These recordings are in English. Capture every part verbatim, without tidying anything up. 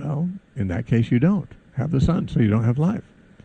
Well, in that case, you don't have the Son, so you don't have life.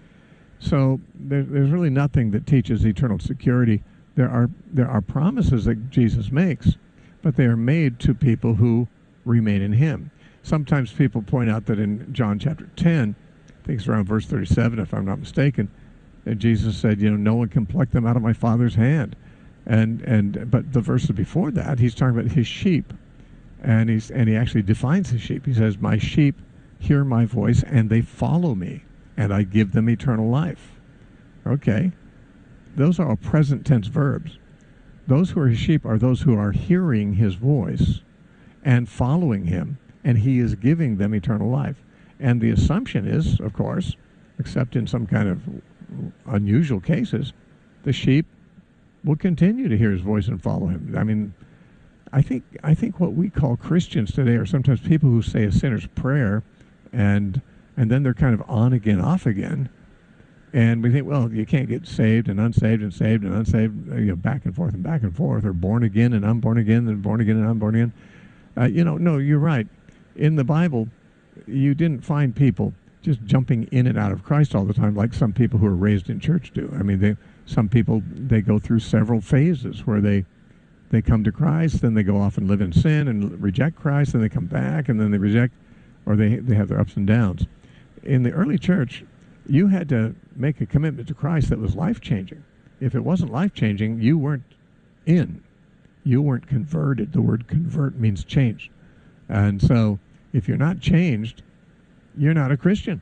So there, there's really nothing that teaches eternal security. There are there are promises that Jesus makes, but they are made to people who remain in Him. Sometimes people point out that in John chapter ten, I think it's around verse thirty-seven, if I'm not mistaken, that Jesus said, you know, no one can pluck them out of my Father's hand. And and but the verses before that, he's talking about his sheep, and he's and he actually defines his sheep. He says, "My sheep hear my voice, and they follow me, and I give them eternal life." Okay, those are all present tense verbs. Those who are his sheep are those who are hearing his voice and following him, and he is giving them eternal life. And the assumption is, of course, except in some kind of unusual cases, the sheep will continue to hear his voice and follow him. I mean, I think I think what we call Christians today are sometimes people who say a sinner's prayer, and and then they're kind of on again, off again, and we think, well, you can't get saved and unsaved and saved and unsaved, you know, back and forth and back and forth, or born again and unborn again and born again and unborn again. Uh, you know, no, you're right. In the Bible, you didn't find people just jumping in and out of Christ all the time like some people who are raised in church do. I mean, they. Some people, they go through several phases where they they come to Christ, then they go off and live in sin and reject Christ, then they come back, and then they reject, or they they have their ups and downs. In the early church, you had to make a commitment to Christ that was life-changing. If it wasn't life-changing, you weren't in. You weren't converted. The word convert means change. And so if you're not changed, you're not a Christian.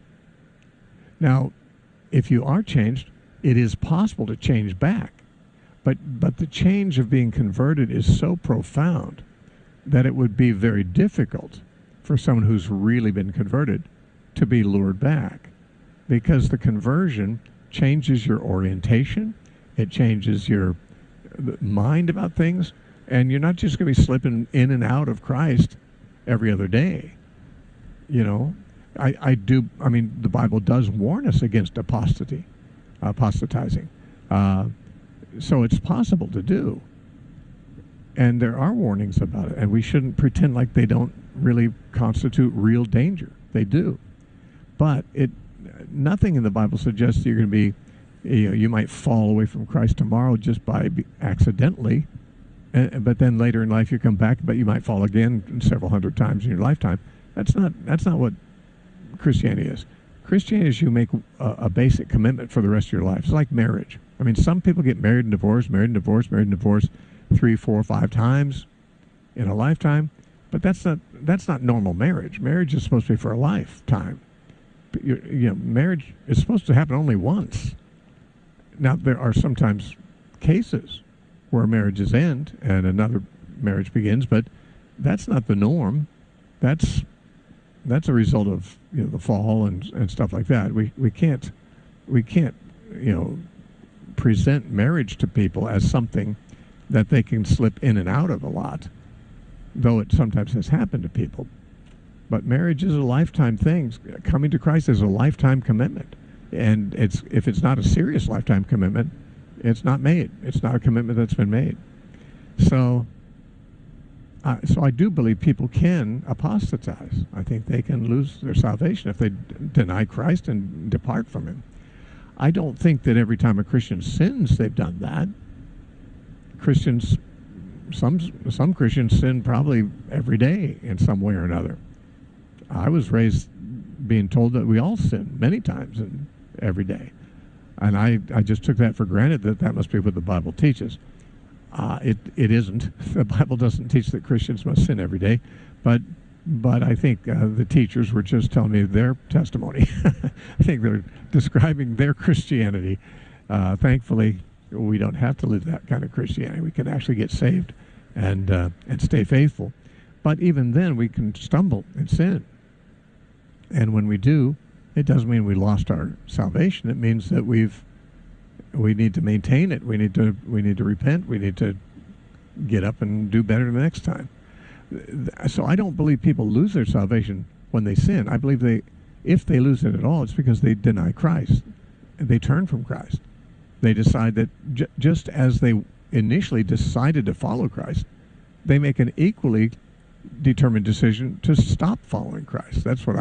Now, if you are changed, it is possible to change back, but but the change of being converted is so profound that it would be very difficult for someone who's really been converted to be lured back, because the conversion changes your orientation, it changes your mind about things, and you're not just going to be slipping in and out of Christ every other day. You know, I, I do, I mean, the Bible does warn us against apostasy. apostatizing. Uh, so it's possible to do. And there are warnings about it, and we shouldn't pretend like they don't really constitute real danger. They do. But it, nothing in the Bible suggests you're going to be, you know, you might fall away from Christ tomorrow just by be accidentally, and, but then later in life you come back, but you might fall again several hundred times in your lifetime. That's not, that's not what Christianity is. Christianity is you make a, a basic commitment for the rest of your life. It's like marriage. I mean, some people get married and divorced, married and divorced, married and divorced three, four, five times in a lifetime. But that's not that's not normal marriage. Marriage is supposed to be for a lifetime. But you, you know, marriage is supposed to happen only once. Now, there are sometimes cases where marriages end and another marriage begins, but that's not the norm. That's That's a result of, you know, the fall and and stuff like that. We we can't we can't you know present marriage to people as something that they can slip in and out of a lot, though it sometimes has happened to people. But marriage is a lifetime thing. Coming to Christ is a lifetime commitment, and it's if it's not a serious lifetime commitment, it's not made. It's not a commitment that's been made. So. Uh, so I do believe people can apostatize. I think they can lose their salvation if they d deny Christ and depart from him. I don't think that every time a Christian sins, they've done that. Christians, some some Christians sin probably every day in some way or another. I was raised being told that we all sin many times and every day. And I, I just took that for granted that that must be what the Bible teaches. Uh, it it isn't. The Bible doesn't teach that Christians must sin every day, but but I think uh, the teachers were just telling me their testimony. I think they're describing their Christianity. Uh, thankfully, we don't have to live that kind of Christianity. We can actually get saved and uh, and stay faithful. But even then, we can stumble and sin. And when we do, it doesn't mean we lost our salvation. It means that we've we need to maintain it. We need to we need to repent. We need to get up and do better the next time. So I don't believe people lose their salvation when they sin. I believe they, if they lose it at all, it's because they deny Christ. They turn from Christ. They decide that j just as they initially decided to follow Christ, they make an equally determined decision to stop following Christ. That's what I